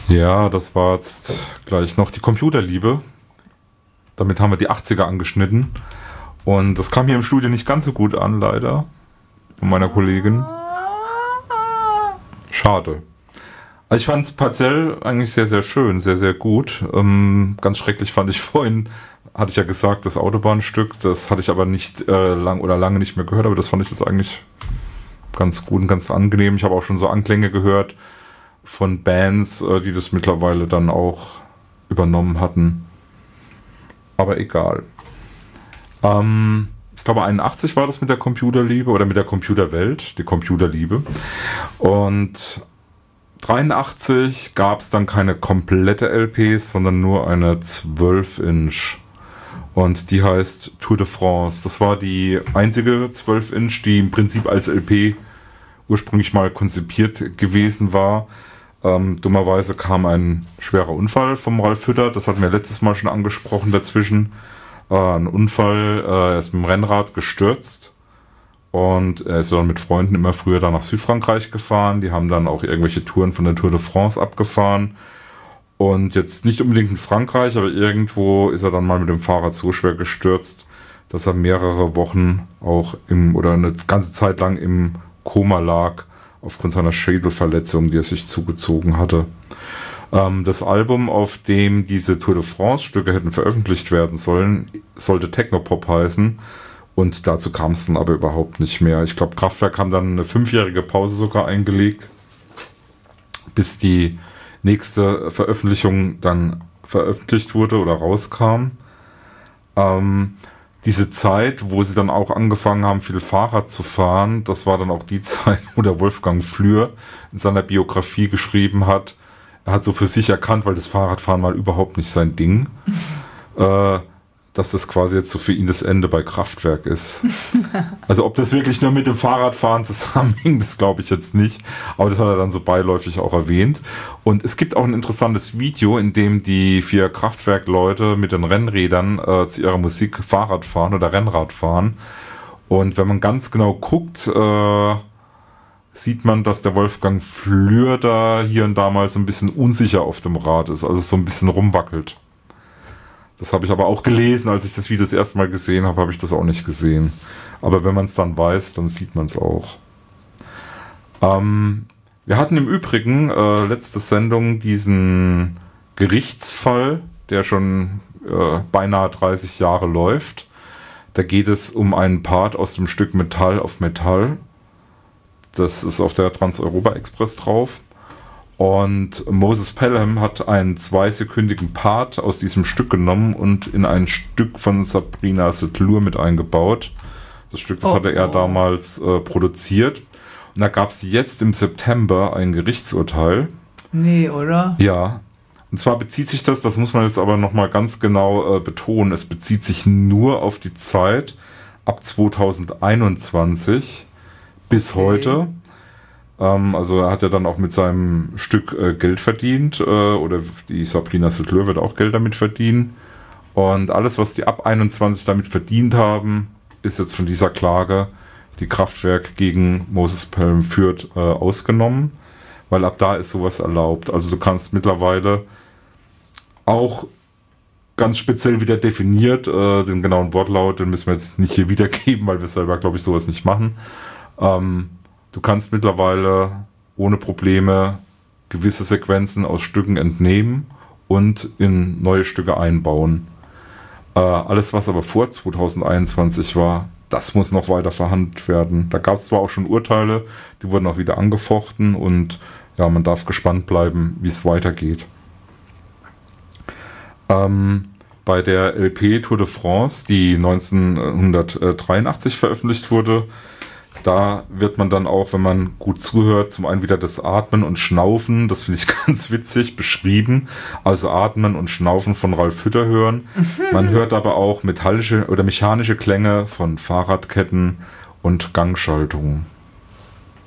Ja, das war jetzt gleich noch die Computerliebe. Damit haben wir die 80er angeschnitten. Und das kam hier im Studio nicht ganz so gut an, leider. Von meiner Kollegin. Schade. Also ich fand es partiell eigentlich sehr, sehr schön, sehr, sehr gut. Ganz schrecklich fand ich vorhin, hatte ich ja gesagt, das Autobahnstück. Das hatte ich aber nicht lange nicht mehr gehört, aber das fand ich jetzt eigentlich ganz gut und ganz angenehm. Ich habe auch schon so Anklänge gehört von Bands, die das mittlerweile dann auch übernommen hatten. Aber egal. Ich glaube 81 war das mit der Computerliebe oder mit der Computerwelt, die Computerliebe. Und 83 gab es dann keine komplette LPs, sondern nur eine 12-Inch. Und die heißt Tour de France. Das war die einzige 12-Inch, die im Prinzip als LP ursprünglich mal konzipiert gewesen war. Dummerweise kam ein schwerer Unfall vom Ralf Hütter. Das hatten wir letztes Mal schon angesprochen dazwischen. Ein Unfall, er ist mit dem Rennrad gestürzt. Und er ist dann mit Freunden immer früher dann nach Südfrankreich gefahren. Die haben dann auch irgendwelche Touren von der Tour de France abgefahren. Und jetzt nicht unbedingt in Frankreich, aber irgendwo ist er dann mal mit dem Fahrrad so schwer gestürzt, dass er mehrere Wochen auch oder eine ganze Zeit lang im Koma lag, aufgrund seiner Schädelverletzung, die er sich zugezogen hatte. Das Album, auf dem diese Tour de France-Stücke hätten veröffentlicht werden sollen, sollte Technopop heißen. Und dazu kam es dann aber überhaupt nicht mehr. Ich glaube, Kraftwerk haben dann eine 5-jährige Pause sogar eingelegt, bis die nächste Veröffentlichung dann veröffentlicht wurde oder rauskam. Diese Zeit, wo sie dann auch angefangen haben, viel Fahrrad zu fahren, das war dann auch die Zeit, wo der Wolfgang Flür in seiner Biografie geschrieben hat, er hat so für sich erkannt, weil das Fahrradfahren mal überhaupt nicht sein Ding, dass das quasi jetzt so für ihn das Ende bei Kraftwerk ist. Also ob das wirklich nur mit dem Fahrradfahren zusammenhing, das glaube ich jetzt nicht, aber das hat er dann so beiläufig auch erwähnt. Und es gibt auch ein interessantes Video, in dem die 4 Kraftwerk-Leute mit den Rennrädern zu ihrer Musik Fahrrad fahren oder Rennrad fahren. Und wenn man ganz genau guckt, sieht man, dass der Wolfgang Flür da hier und da mal so ein bisschen unsicher auf dem Rad ist, also so ein bisschen rumwackelt. Das habe ich aber auch gelesen, als ich das Video das erste Mal gesehen habe, habe ich das auch nicht gesehen. Aber wenn man es dann weiß, dann sieht man es auch. Wir hatten im Übrigen letzte Sendung diesen Gerichtsfall, der schon beinahe 30 Jahre läuft. Da geht es um einen Part aus dem Stück Metall auf Metall. Das ist auf der Trans-Europa-Express drauf. Und Moses Pelham hat einen 2-sekündigen Part aus diesem Stück genommen und in ein Stück von Sabrina Setlur mit eingebaut. Das Stück, das hatte er damals produziert. Und da gab es jetzt im September ein Gerichtsurteil. Nee, oder? Ja. Und zwar bezieht sich das muss man jetzt aber nochmal ganz genau betonen, es bezieht sich nur auf die Zeit ab 2021 bis heute. Also er hat ja dann auch mit seinem Stück Geld verdient oder die Sabrina Setlur wird auch Geld damit verdienen. Und alles, was die ab 21 damit verdient haben, ist jetzt von dieser Klage, die Kraftwerk gegen Moses Pelham führt, ausgenommen, weil ab da ist sowas erlaubt. Also du kannst mittlerweile auch ganz speziell wieder definiert, den genauen Wortlaut, den müssen wir jetzt nicht hier wiedergeben, weil wir selber, glaube ich, sowas nicht machen. Du kannst mittlerweile ohne Probleme gewisse Sequenzen aus Stücken entnehmen und in neue Stücke einbauen. Alles, was aber vor 2021 war, das muss noch weiter verhandelt werden. Da gab es zwar auch schon Urteile, die wurden auch wieder angefochten und ja, man darf gespannt bleiben, wie es weitergeht. Bei der LP Tour de France, die 1983 veröffentlicht wurde, da wird man dann auch, wenn man gut zuhört, zum einen wieder das Atmen und Schnaufen, das finde ich ganz witzig, beschrieben. Also Atmen und Schnaufen von Ralf Hütter hören. Man hört aber auch metallische oder mechanische Klänge von Fahrradketten und Gangschaltungen.